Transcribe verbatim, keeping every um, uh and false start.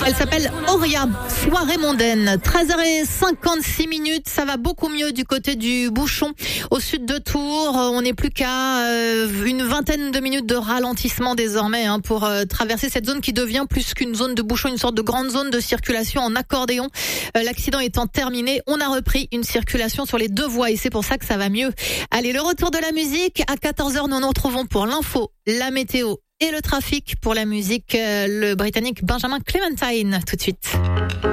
Elle s'appelle Auria, soirée mondaine. treize heures cinquante-six minutes, ça va beaucoup mieux du côté du bouchon. Au sud de Tours, on n'est plus qu'à euh, une vingtaine de minutes de ralentissement désormais hein, pour euh, traverser cette zone qui devient plus qu'une zone de bouchon, une sorte de grande zone de circulation en accordéon. Euh, l'accident étant terminé, on a repris une circulation sur les deux voies et c'est pour ça que ça va mieux. Allez, le retour de la musique. À quatorze heures, nous nous retrouvons pour l'info, la météo et le trafic. Pour la musique, euh, le Britannique Benjamin Clementine, tout de suite.